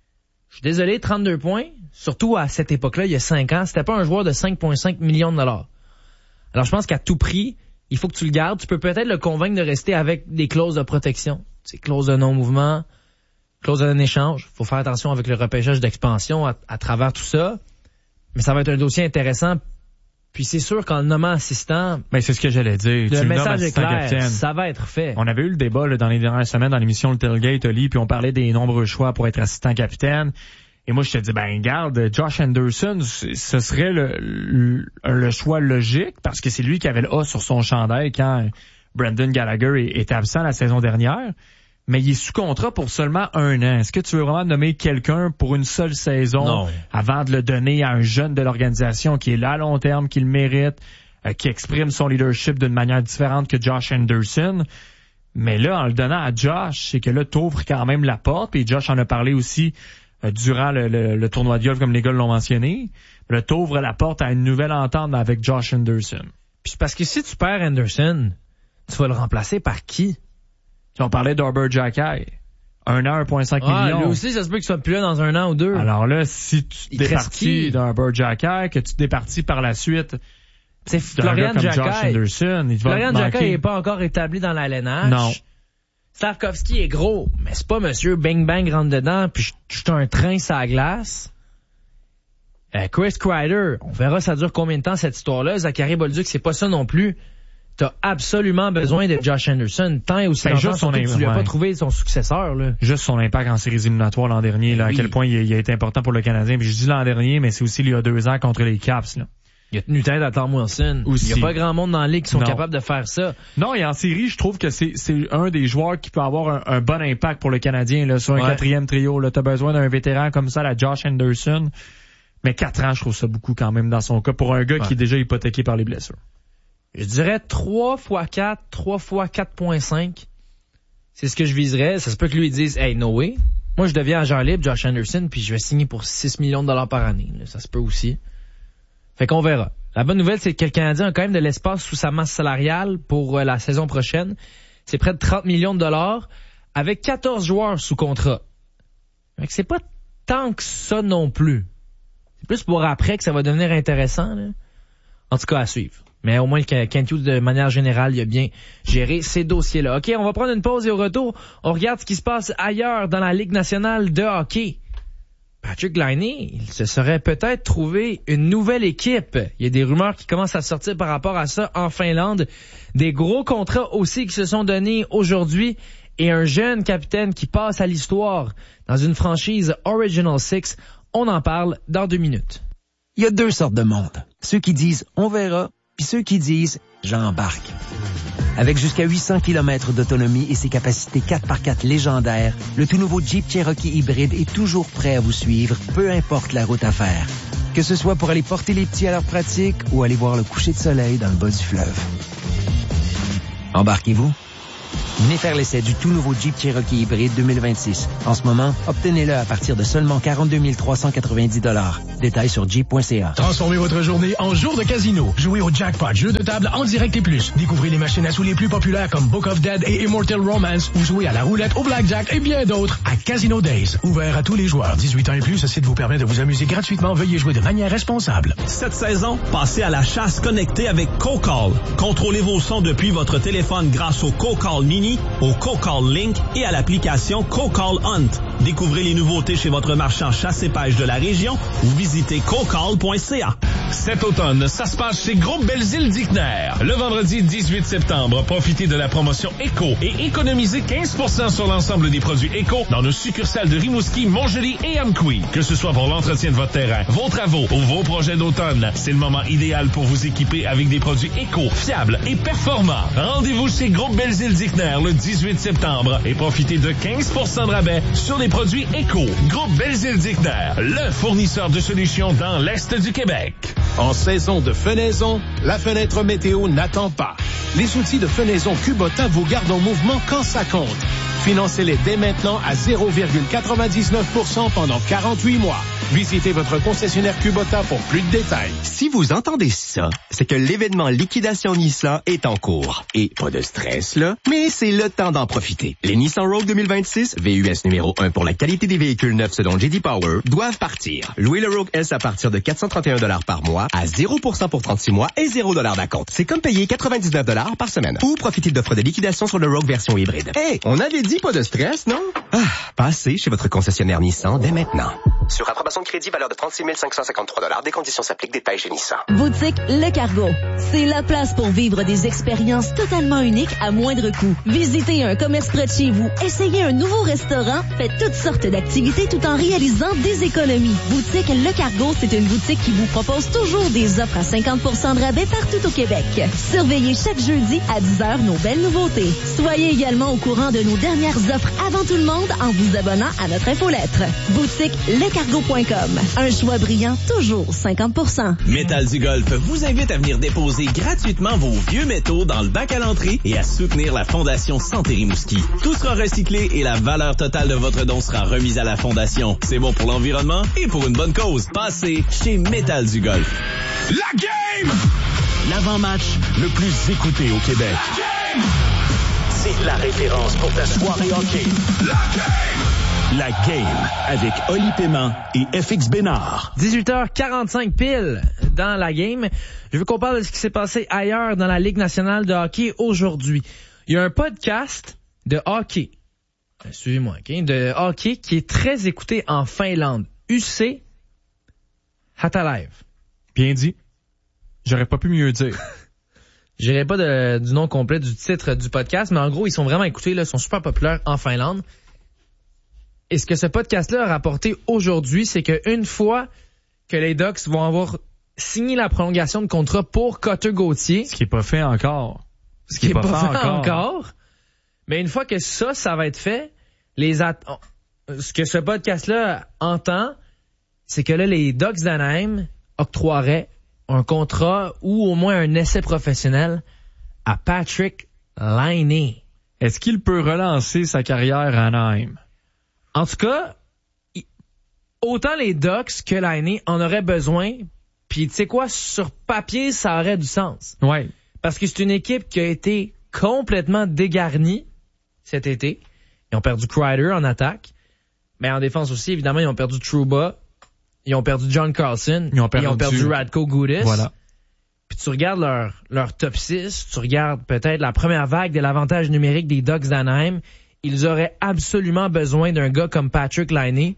Je suis désolé, trente-deux points, surtout à cette époque-là, il y a cinq ans, c'était pas un joueur de cinq virgule cinq millions de dollars. Alors je pense qu'à tout prix, il faut que tu le gardes. Tu peux peut-être le convaincre de rester avec des clauses de protection. C'est clause de non-mouvement, clause de non-échange. Il faut faire attention avec le repêchage d'expansion à, à travers tout ça. Mais ça va être un dossier intéressant. Puis c'est sûr qu'en le nommant assistant... Ben, c'est ce que j'allais dire. Le tu message le est clair, capitaine. ça va être fait. On avait eu le débat là, dans les dernières semaines dans l'émission Le Tailgate, Oli, puis on parlait des nombreux choix pour être assistant capitaine. Et moi, je te dis, ben garde, Josh Anderson, ce serait le, le, le choix logique parce que c'est lui qui avait le A sur son chandail quand Brendan Gallagher était absent la saison dernière. Mais il est sous contrat pour seulement un an. Est-ce que tu veux vraiment nommer quelqu'un pour une seule saison non. avant de le donner à un jeune de l'organisation qui est là à long terme, qui le mérite, euh, qui exprime son leadership d'une manière différente que Josh Anderson? Mais là, en le donnant à Josh, c'est que là, t'ouvres quand même la porte. Puis Josh en a parlé aussi euh, durant le, le, le tournoi de golf, comme les gars l'ont mentionné. Là, t'ouvres la porte à une nouvelle entente avec Josh Anderson. Puis parce que si tu perds Anderson, tu vas le remplacer par qui? On parlait d'Arbor Xhekaj. Un an, un virgule cinq ah, millions. Lui aussi, ça se peut qu'il soit plus là dans un an ou deux. Alors là, si tu départis d'Arbor Xhekaj, que tu départis par la suite... C'est Florian Xhekaj. Florian Xhekaj n'est pas encore établi dans la L N H. Non. Slavkovski est gros, mais c'est pas monsieur bang bang rentre dedans puis je suis un train sur la glace. Euh, Chris Kreider, on verra ça dure combien de temps cette histoire-là. Zachary Bolduc, c'est pas ça non plus. T'as absolument besoin de Josh Anderson, tant et aussi ben, longtemps son que tu lui as ouais. pas trouvé son successeur. Là. Juste son impact en séries éliminatoires l'an dernier, là, oui. à quel point il a, il a été important pour le Canadien. Puis je dis l'an dernier, mais c'est aussi il y a deux ans contre les Caps. Là. Il a tenu tête à Tom Wilson. Aussi. Il n'y a pas grand monde dans la ligue qui sont non. capables de faire ça. Non, et en série, je trouve que c'est, c'est un des joueurs qui peut avoir un, un bon impact pour le Canadien là, sur un ouais. quatrième trio. Là, t'as besoin d'un vétéran comme ça, la Josh Anderson. Mais quatre ans, je trouve ça beaucoup quand même dans son cas pour un gars ouais. qui est déjà hypothéqué par les blessures. Je dirais trois fois quatre, trois fois quatre virgule cinq. C'est ce que je viserais. Ça se peut que lui il dise, hey, no way. Moi, je deviens agent libre, Josh Anderson, puis je vais signer pour six millions de dollars par année. Là, ça se peut aussi. Fait qu'on verra. La bonne nouvelle, c'est que le Canadien a quand même de l'espace sous sa masse salariale pour euh, la saison prochaine. C'est près de trente millions de dollars avec quatorze joueurs sous contrat. Fait que c'est pas tant que ça non plus. C'est plus pour après que ça va devenir intéressant. Là. En tout cas, à suivre. Mais au moins, Kent Hughes, de manière générale, il a bien géré ces dossiers-là. OK, on va prendre une pause et au retour, on regarde ce qui se passe ailleurs dans la Ligue nationale de hockey. Patrick Laine, il se serait peut-être trouvé une nouvelle équipe. Il y a des rumeurs qui commencent à sortir par rapport à ça en Finlande. Des gros contrats aussi qui se sont donnés aujourd'hui. Et un jeune capitaine qui passe à l'histoire dans une franchise Original Six. On en parle dans deux minutes. Il y a deux sortes de monde. Ceux qui disent « on verra », puis ceux qui disent « j'embarque ». Avec jusqu'à huit cents kilomètres d'autonomie et ses capacités quatre par quatre légendaires, le tout nouveau Jeep Cherokee hybride est toujours prêt à vous suivre, peu importe la route à faire. Que ce soit pour aller porter les petits à leur pratique ou aller voir le coucher de soleil dans le bas du fleuve. Embarquez-vous. Venez faire l'essai du tout nouveau Jeep Cherokee hybride deux mille vingt-six. En ce moment, obtenez-le à partir de seulement quarante-deux mille trois cent quatre-vingt-dix dollars. Détails sur jeep point c a. Transformez votre journée en jour de casino. Jouez au Jackpot, jeu de table en direct et plus. Découvrez les machines à sous les plus populaires comme Book of Dead et Immortal Romance ou jouez à la roulette, au blackjack et bien d'autres à Casino Days. Ouvert à tous les joueurs. dix-huit ans et plus, ce site vous permet de vous amuser gratuitement. Veuillez jouer de manière responsable. Cette saison, passez à la chasse connectée avec CoCall. Contrôlez vos sons depuis votre téléphone grâce au CoCall Mini, au CoCall Link et à l'application CoCall Hunt. Découvrez les nouveautés chez votre marchand chasse et pêche de la région ou visitez cocall point c a. Cet automne, ça se passe chez Groupe Belles-Îles d'Igner. Le vendredi dix-huit septembre, profitez de la promotion Éco et économisez quinze pour cent sur l'ensemble des produits Éco dans nos succursales de Rimouski, Montjoly et Amqui. Que ce soit pour l'entretien de votre terrain, vos travaux ou vos projets d'automne, c'est le moment idéal pour vous équiper avec des produits Éco, fiables et performants. Rendez-vous chez Groupe Belles-Îles d'Igner le dix-huit septembre et profitez de quinze pour cent de rabais sur les produits Éco. Groupe Belles-Îles d'Igner, le fournisseur de solutions dans l'Est du Québec. En saison de fenaison, la fenêtre météo n'attend pas. Les outils de fenaison Kubota vous gardent en mouvement quand ça compte. Financez-les dès maintenant à zéro virgule quatre-vingt-dix-neuf pour cent pendant quarante-huit mois. Visitez votre concessionnaire Kubota pour plus de détails. Si vous entendez ça, c'est que l'événement Liquidation Nissan est en cours. Et pas de stress, là, mais c'est le temps d'en profiter. Les Nissan Rogue deux mille vingt-six, V U S numéro un pour la qualité des véhicules neufs selon J D Power, doivent partir. Louez le Rogue S à partir de quatre cent trente et un dollars par mois, à zéro pour cent pour trente-six mois et zéro dollars d'acompte. C'est comme payer quatre-vingt-dix-neuf dollars par semaine. Ou profitez d'offres de liquidation sur le Rogue version hybride. Hey, on avait dit pas de stress, non? Ah, passez chez votre concessionnaire Nissan dès maintenant. Sur approbation de crédit, valeur de trente-six mille cinq cent cinquante-trois dollars. Des conditions s'appliquent. Détails chez Nissan. Boutique Le Cargo. C'est la place pour vivre des expériences totalement uniques à moindre coût. Visitez un commerce près de chez vous, essayez un nouveau restaurant, faites toutes sortes d'activités tout en réalisant des économies. Boutique Le Cargo, c'est une boutique qui vous propose toujours des offres à cinquante pour cent de rabais partout au Québec. Surveillez chaque jeudi à dix heures nos belles nouveautés. Soyez également au courant de nos dernières offres avant tout le monde en vous abonnant à notre infolettre. Boutique le cargo point com. Un choix brillant, toujours cinquante pour cent. Métal du Golf vous invite à venir déposer gratuitement vos vieux métaux dans le bac à l'entrée et à soutenir la Fondation Santé Rimouski. Tout sera recyclé et la valeur totale de votre don sera remise à la Fondation. C'est bon pour l'environnement et pour une bonne cause. Passez chez Métal du Golf. La game! L'avant-match le plus écouté au Québec. La game! C'est la référence pour ta soirée hockey. La game! La game avec Oli Paiement et F X Bénard. dix-huit heures quarante-cinq pile dans la game. Je veux qu'on parle de ce qui s'est passé ailleurs dans la Ligue nationale de hockey aujourd'hui. Il y a un podcast de hockey, suivez-moi, okay, de hockey qui est très écouté en Finlande. U C Hatalive. Bien dit. J'aurais pas pu mieux dire. Je dirais pas de, du nom complet du titre du podcast, mais en gros, ils sont vraiment écoutés, là, ils sont super populaires en Finlande. Et ce que ce podcast-là a rapporté aujourd'hui, c'est qu'une fois que les Ducks vont avoir signé la prolongation de contrat pour Cotter Gauthier... Ce qui est pas fait encore. Ce, ce qui est pas, pas fait encore. encore. Mais une fois que ça, ça va être fait, les at- ce que ce podcast-là entend, c'est que là, les Ducks d'Anaheim octroieraient un contrat ou au moins un essai professionnel à Patrick Laine. Est-ce qu'il peut relancer sa carrière à Anaheim? En tout cas, autant les Ducks que Laine en auraient besoin. Puis tu sais quoi, sur papier, ça aurait du sens. Ouais. Parce que c'est une équipe qui a été complètement dégarnie cet été. Ils ont perdu Kreider en attaque. Mais en défense aussi, évidemment, ils ont perdu Trouba. Ils ont perdu John Carlson. Ils ont perdu, ils ont perdu Radko Gudas. Voilà. Puis tu regardes leur, leur top six, tu regardes peut-être la première vague de l'avantage numérique des Ducks d'Anaheim. Ils auraient absolument besoin d'un gars comme Patrick Laine.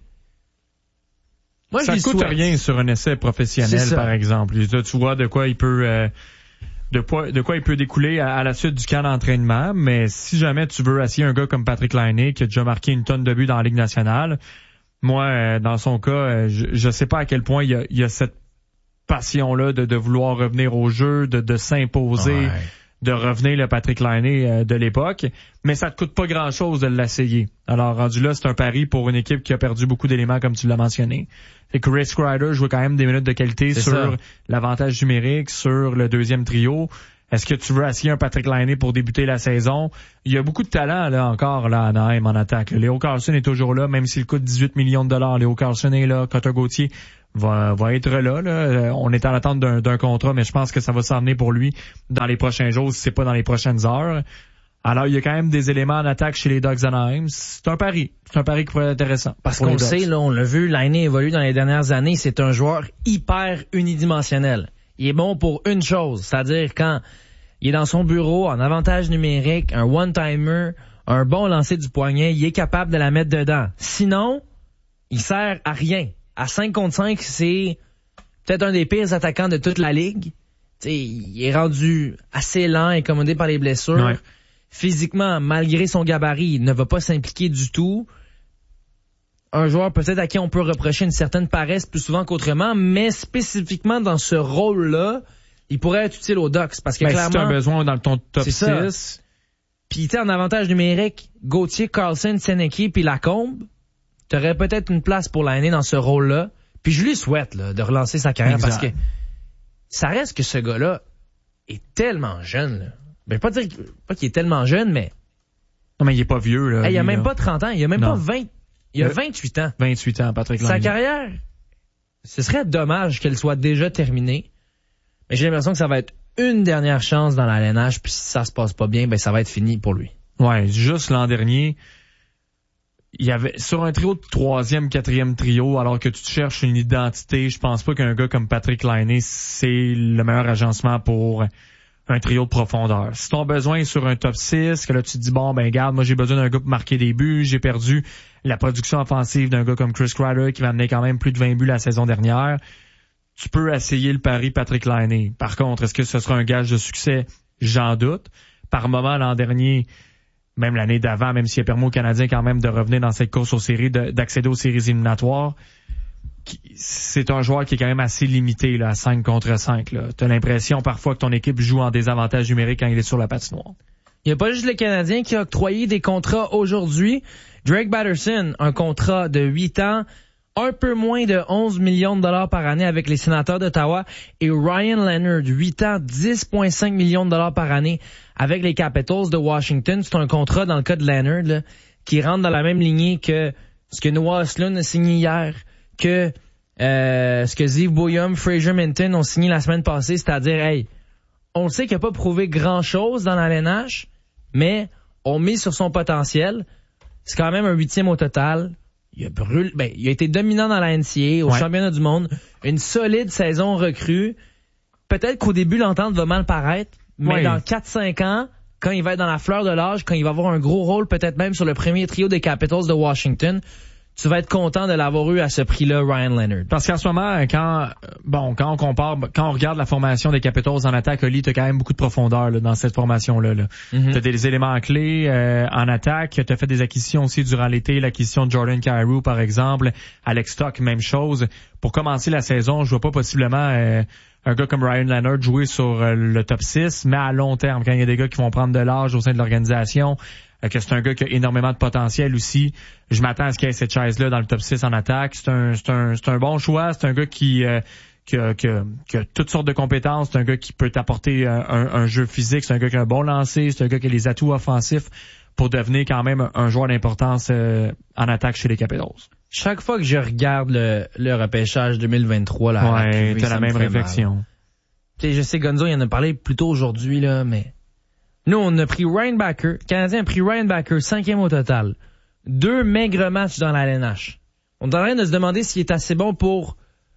Moi, ça je coûte souhaite. rien sur un essai professionnel, par exemple. Là, tu vois de quoi il peut, euh, de quoi, de quoi il peut découler à, à la suite du camp d'entraînement. Mais si jamais tu veux essayer un gars comme Patrick Laine qui a déjà marqué une tonne de buts dans la Ligue nationale, moi, euh, dans son cas, euh, je, je sais pas à quel point il y a, il y a cette passion-là de, de vouloir revenir au jeu, de, de s'imposer. Ouais. De revenir le Patrick Laine euh, de l'époque, mais ça te coûte pas grand-chose de l'essayer. Alors, rendu là, c'est un pari pour une équipe qui a perdu beaucoup d'éléments, comme tu l'as mentionné. Fait que Chris Kreider jouait quand même des minutes de qualité c'est sur ça. L'avantage numérique, sur le deuxième trio. Est-ce que tu veux essayer un Patrick Laine pour débuter la saison? Il y a beaucoup de talent là encore là à Anaheim en attaque. Léo Carlson est toujours là, même s'il coûte dix-huit millions de dollars. Léo Carlson est là. Cutter Gauthier va, va être là, là. On est en attente d'un, d'un contrat, mais je pense que ça va s'en venir pour lui dans les prochains jours, si c'est pas dans les prochaines heures. Alors, il y a quand même des éléments en attaque chez les Ducks d'Anaheim. C'est un pari. C'est un pari qui pourrait être intéressant. Parce qu'on le sait, là, on l'a vu, Laine évolue dans les dernières années. C'est un joueur hyper unidimensionnel. Il est bon pour une chose, c'est-à-dire quand il est dans son bureau, en avantage numérique, un one-timer, un bon lancer du poignet, il est capable de la mettre dedans. Sinon, il sert à rien. À cinq contre cinq, c'est peut-être un des pires attaquants de toute la ligue. T'sais, il est rendu assez lent, incommodé par les blessures. Ouais. Physiquement, malgré son gabarit, il ne va pas s'impliquer du tout. Un joueur peut-être à qui on peut reprocher une certaine paresse plus souvent qu'autrement, mais spécifiquement dans ce rôle-là, il pourrait être utile aux Ducks parce que ben, clairement... si tu as un besoin dans ton top six. Ça. Puis tu sais, en avantage numérique, Gauthier, Carlson, Seneki puis Lacombe, t'aurais peut-être une place pour Laine dans ce rôle-là. Puis je lui souhaite là, de relancer sa carrière exact. Parce que ça reste que ce gars-là est tellement jeune. Là. Ben, pas dire pas qu'il est tellement jeune, mais... Non, mais il est pas vieux. Là, hey, il a lui, même là. pas trente ans, il a même non. pas vingt... Il a vingt-huit ans. vingt-huit ans, Patrick Laine. Sa carrière, ce serait dommage qu'elle soit déjà terminée. Mais j'ai l'impression que ça va être une dernière chance dans la L N H, puis si ça se passe pas bien, ben ça va être fini pour lui. Ouais, juste l'an dernier, il y avait sur un trio de troisième, quatrième trio, alors que tu te cherches une identité, je pense pas qu'un gars comme Patrick Laine, c'est le meilleur agencement pour un trio de profondeur. Si ton besoin est sur un top six, que là tu te dis bon ben garde, moi j'ai besoin d'un gars pour marquer des buts, j'ai perdu la production offensive d'un gars comme Chris Kreider qui m'a amené quand même plus de vingt buts la saison dernière, tu peux essayer le pari Patrick Laine. Par contre, est-ce que ce sera un gage de succès? J'en doute. Par moment l'an dernier, même l'année d'avant, même s'il a permis aux Canadiens quand même de revenir dans cette course aux séries, de, d'accéder aux séries éliminatoires, c'est un joueur qui est quand même assez limité là, à cinq contre cinq. Tu as l'impression parfois que ton équipe joue en désavantage numérique quand il est sur la patinoire. Il n'y a pas juste le Canadien qui a octroyé des contrats aujourd'hui. Drake Batterson, un contrat de huit ans, un peu moins de onze millions de dollars par année avec les Sénateurs d'Ottawa. Et Ryan Leonard, huit ans, dix virgule cinq millions de dollars par année avec les Capitals de Washington. C'est un contrat, dans le cas de Leonard, là, qui rentre dans la même lignée que ce que Noah Östlund a signé hier, que euh, ce que Ziv Boyum, Fraser Minton ont signé la semaine passée, c'est-à-dire, hey, on sait qu'il n'a pas prouvé grand-chose dans la L N H, mais on met sur son potentiel. C'est quand même un huitième au total. Il a brûlé, ben, il a été dominant dans la N C A A, au ouais. championnat du monde. Une solide saison recrue. Peut-être qu'au début, l'entente va mal paraître, mais ouais. dans quatre cinq ans, quand il va être dans la fleur de l'âge, quand il va avoir un gros rôle, peut-être même sur le premier trio des Capitals de Washington, tu vas être content de l'avoir eu à ce prix-là, Ryan Leonard. Parce qu'en ce moment, quand bon, quand on compare, quand on regarde la formation des Capitals en attaque, Oli, t'as quand même beaucoup de profondeur là, dans cette formation-là. Là. Mm-hmm. T'as des éléments clés euh, en attaque. T'as fait des acquisitions aussi durant l'été, l'acquisition de Jordan Kyrou, par exemple. Alex Stock, même chose. Pour commencer la saison, je vois pas possiblement euh, un gars comme Ryan Leonard jouer sur euh, le top six, mais à long terme, quand il y a des gars qui vont prendre de l'âge au sein de l'organisation, que c'est un gars qui a énormément de potentiel aussi. Je m'attends à ce qu'il y ait cette chaise-là dans le top six en attaque. C'est un, c'est un, c'est un bon choix. C'est un gars qui, euh, qui, a, qui, a, qui a toutes sortes de compétences. C'est un gars qui peut t'apporter un, un jeu physique. C'est un gars qui a un bon lancer. C'est un gars qui a les atouts offensifs pour devenir quand même un joueur d'importance euh, en attaque chez les Capitals. Chaque fois que je regarde le, le repêchage deux mille vingt-trois, là, ouais, t'as la même réflexion. Tu sais, je sais, Gonzo, il en a parlé plus tôt aujourd'hui, là, mais nous, on a pris Ryan Backer. Le Canadien a pris Ryan Backer, cinquième au total. Deux maigres matchs dans la L N H. On est en train de se demander s'il est assez bon pour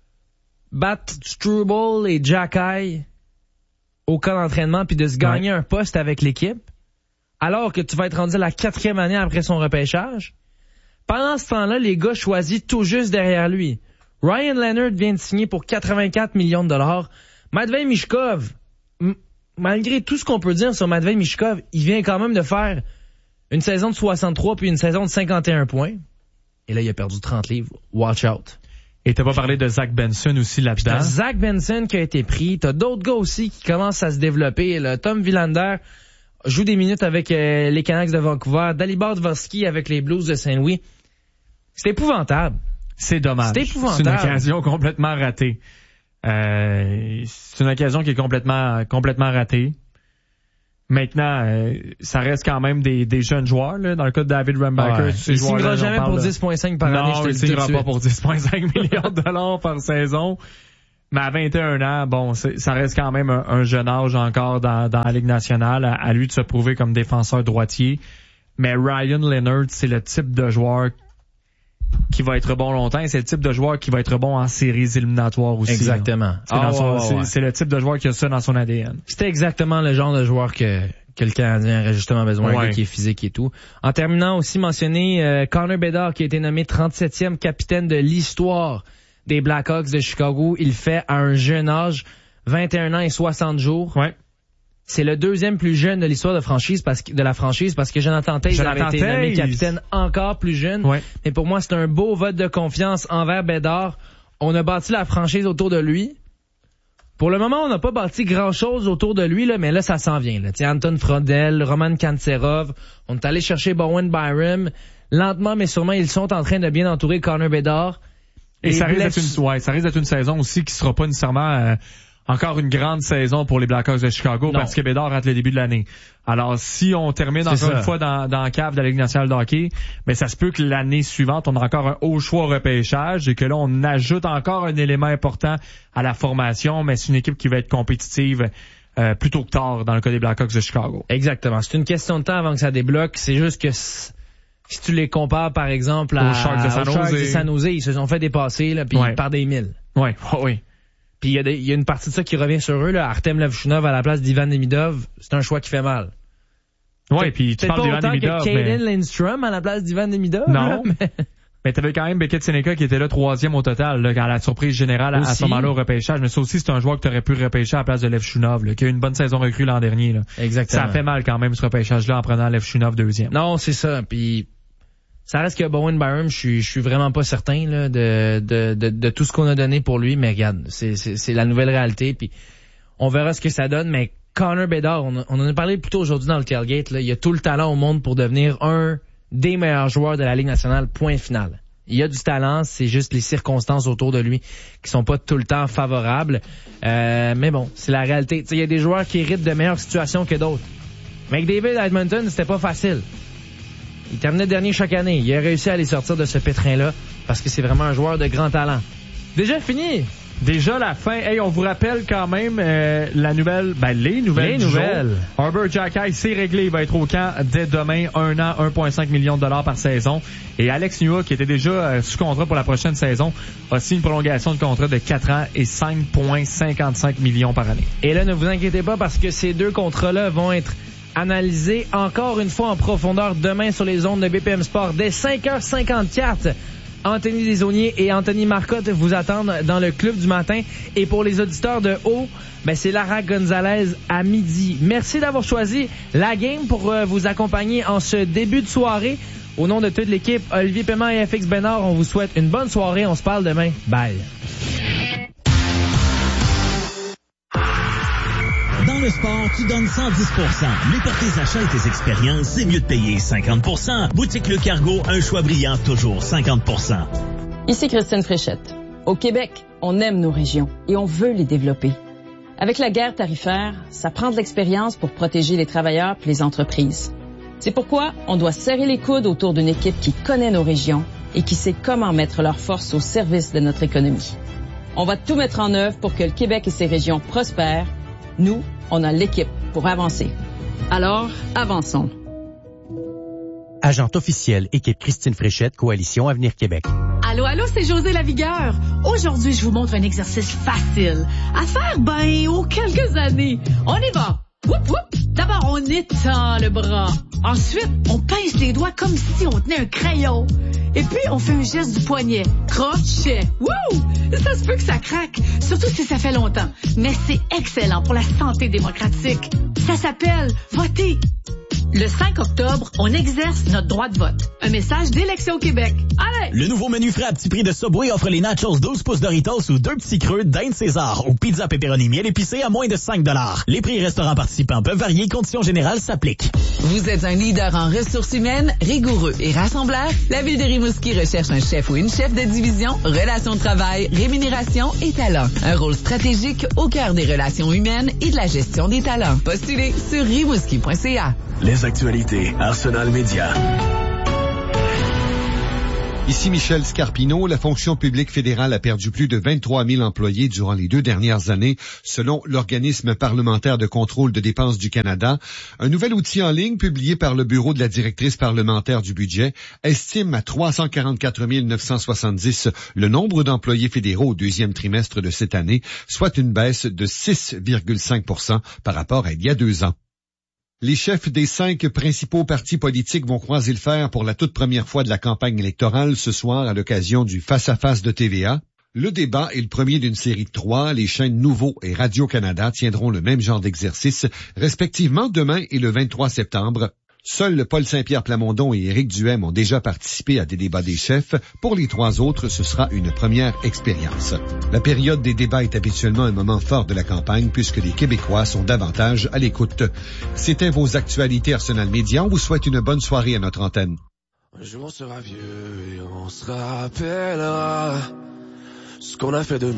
battre Struble et Jacky au camp d'entraînement puis de se gagner ouais. un poste avec l'équipe, alors que tu vas être rendu à la quatrième année après son repêchage. Pendant ce temps-là, les gars choisissent tout juste derrière lui. Ryan Leonard vient de signer pour quatre-vingt-quatre millions de dollars. Matvei Michkov, m- malgré tout ce qu'on peut dire sur Matvei Michkov, il vient quand même de faire une saison de soixante-trois puis une saison de cinquante et un points. Et là, il a perdu trente livres. Watch out. Et t'as pas parlé de Zach Benson aussi là-dedans? T'as Zach Benson qui a été pris. T'as d'autres gars aussi qui commencent à se développer. Là, Tom Willander joue des minutes avec euh, les Canucks de Vancouver. Dalibor Dvorsky avec les Blues de Saint-Louis. C'est épouvantable. C'est dommage. C'est épouvantable. C'est une occasion complètement ratée. Euh, c'est une occasion qui est complètement complètement ratée. Maintenant, euh, ça reste quand même des, des jeunes joueurs, là. Dans le cas de David Rumbacher, ouais. Il signera jamais pour dix virgule cinq par non, année, je te le dis. Non, il signera pas pour dix virgule cinq millions de dollars par saison. Mais à vingt et un ans, bon, c'est, ça reste quand même un, un jeune âge encore dans, dans la Ligue nationale, à, à lui de se prouver comme défenseur droitier. Mais Ryan Leonard, c'est le type de joueur qui va être bon longtemps, et c'est le type de joueur qui va être bon en séries éliminatoires aussi. Exactement. Ah, oh, son, ouais, c'est, ouais. c'est le type de joueur qui a ça dans son A D N. C'était exactement le genre de joueur que, que le Canadien aurait justement besoin, ouais. Un gars qui est physique et tout. En terminant, aussi mentionné euh, Connor Bedard, qui a été nommé trente-septième capitaine de l'histoire des Blackhawks de Chicago. Il le fait à un jeune âge, vingt et un ans et soixante jours. Ouais. C'est le deuxième plus jeune de l'histoire de franchise parce que, de la franchise parce que Jonathan Toews avait été nommé capitaine encore plus jeune. Ouais. Mais pour moi, c'est un beau vote de confiance envers Bedard. On a bâti la franchise autour de lui. Pour le moment, on n'a pas bâti grand-chose autour de lui, là, mais là, ça s'en vient. Là. T'sais, Anton Frodel, Roman Kantserov, on est allé chercher Bowen Byram. Lentement, mais sûrement, ils sont en train de bien entourer Connor Bedard. Et, et ça risque d'être une, ouais, ça risque d'être une saison aussi qui sera pas nécessairement euh, encore une grande saison pour les Blackhawks de Chicago, non. Parce que Bedard rate le début de l'année. Alors, si on termine encore ça. une fois dans, dans la cave de la Ligue nationale de hockey, mais ça se peut que l'année suivante, on a encore un haut choix au repêchage et que là, on ajoute encore un élément important à la formation, mais c'est une équipe qui va être compétitive euh, plus tôt que tard dans le cas des Blackhawks de Chicago. Exactement. C'est une question de temps avant que ça débloque. C'est juste que si tu les compares, par exemple, à, aux Sharks de San Jose, de San Jose, ils se sont fait dépasser là, puis ouais. par des milles. Oui, oh, oui. Puis il y, y a une partie de ça qui revient sur eux, là. Artem Levchunov à la place d'Ivan Demidov, c'est un choix qui fait mal. Ouais, puis tu parles d'Ivan Demidov, que Caden mais... Lindstrom à la place d'Ivan Demidov. Non. Là, mais... mais t'avais quand même Beckett Seneca qui était là troisième au total, là, à la surprise générale aussi. À ce moment-là au repêchage. Mais ça aussi, c'est un joueur que t'aurais pu repêcher à la place de Levchunov, là, qui a eu une bonne saison recrue l'an dernier, là. Exactement. Ça a fait mal quand même, ce repêchage-là, en prenant Levchunov deuxième. Non, c'est ça. Puis ça reste que Bowen Byram, je suis, je suis vraiment pas certain là, de, de, de, de tout ce qu'on a donné pour lui, mais regarde, c'est, c'est, c'est la nouvelle réalité, puis on verra ce que ça donne, mais Connor Bedard, on, a, on en a parlé plus tôt aujourd'hui dans le tailgate, là, il a tout le talent au monde pour devenir un des meilleurs joueurs de la Ligue nationale, point final. Il a du talent, c'est juste les circonstances autour de lui qui sont pas tout le temps favorables, euh, mais bon, c'est la réalité. Il y a des joueurs qui héritent de meilleures situations que d'autres. McDavid à Edmonton, c'était pas facile. Il terminait dernier chaque année. Il a réussi à les sortir de ce pétrin-là parce que c'est vraiment un joueur de grand talent. Déjà fini! Déjà la fin. Hey, on vous rappelle quand même euh, la nouvelle, ben les nouvelles les du nouvelles. jour. Arbor Xhekaj, c'est réglé. Il va être au camp dès demain. Un an, un virgule cinq millions de dollars par saison. Et Alex Nua, qui était déjà euh, sous contrat pour la prochaine saison, a signé une prolongation de contrat de quatre ans et cinq virgule cinquante-cinq millions par année. Et là, ne vous inquiétez pas parce que ces deux contrats-là vont être analysés encore une fois en profondeur demain sur les ondes de B P M Sport dès cinq heures cinquante-quatre. Anthony Desaulniers et Anthony Marcotte vous attendent dans le club du matin. Et pour les auditeurs de haut, ben c'est Lara Gonzalez à midi. Merci d'avoir choisi la game pour euh, vous accompagner en ce début de soirée. Au nom de toute l'équipe, Olivier Paiement et F X Bénard, on vous souhaite une bonne soirée. On se parle demain. Bye. Dans le sport, tu donnes cent dix pour cent. Mais pour tes achats et tes expériences, c'est mieux de payer cinquante pour cent. Boutique Le Cargo, un choix brillant, toujours cinquante pour cent. Ici Christine Fréchette. Au Québec, on aime nos régions et on veut les développer. Avec la guerre tarifaire, ça prend de l'expérience pour protéger les travailleurs et les entreprises. C'est pourquoi on doit serrer les coudes autour d'une équipe qui connaît nos régions et qui sait comment mettre leurs forces au service de notre économie. On va tout mettre en œuvre pour que le Québec et ses régions prospèrent. Nous, on a l'équipe pour avancer. Alors, avançons. Agente officielle, équipe Christine Fréchette, Coalition Avenir Québec. Allô, allô, c'est José Lavigueur. Aujourd'hui, je vous montre un exercice facile à faire, ben, aux quelques années. On y va. Whoop, whoop. D'abord, on étend le bras. Ensuite, on pince les doigts comme si on tenait un crayon. Et puis, on fait un geste du poignet. Crochet. Wouh! Ça se peut que ça craque, surtout si ça fait longtemps. Mais c'est excellent pour la santé démocratique. Ça s'appelle voter. Le cinq octobre, on exerce notre droit de vote. Un message d'Élection Québec. Allez! Le nouveau menu frais à petit prix de Subway offre les nachos douze pouces Doritos ou deux petits creux d'Inde César ou pizza pepperoni miel épicé à moins de cinq dollars. Les prix restaurants participants peuvent varier, conditions générales s'appliquent. Vous êtes un leader en ressources humaines, rigoureux et rassembleur? La Ville de Rimouski recherche un chef ou une chef de division, relations de travail, rémunération et talent. Un rôle stratégique au cœur des relations humaines et de la gestion des talents. Postulez sur rimouski point c a. Les actualités Arsenal Média. Ici Michel Scarpino. La fonction publique fédérale a perdu plus de vingt-trois mille employés durant les deux dernières années, selon l'organisme parlementaire de contrôle de dépenses du Canada. Un nouvel outil en ligne publié par le bureau de la directrice parlementaire du budget estime à trois cent quarante-quatre mille neuf cent soixante-dix le nombre d'employés fédéraux au deuxième trimestre de cette année, soit une baisse de six virgule cinq pour cent par rapport à il y a deux ans. Les chefs des cinq principaux partis politiques vont croiser le fer pour la toute première fois de la campagne électorale ce soir à l'occasion du face-à-face de T V A. Le débat est le premier d'une série de trois. Les chaînes Nouveau et Radio-Canada tiendront le même genre d'exercice, respectivement demain et le vingt-trois septembre. Seuls Paul Saint-Pierre Plamondon et Éric Duhem ont déjà participé à des débats des chefs. Pour les trois autres, ce sera une première expérience. La période des débats est habituellement un moment fort de la campagne puisque les Québécois sont davantage à l'écoute. C'était vos actualités Arsenal Média. On vous souhaite une bonne soirée à notre antenne. Un jour on sera vieux et on se rappellera ce qu'on a fait de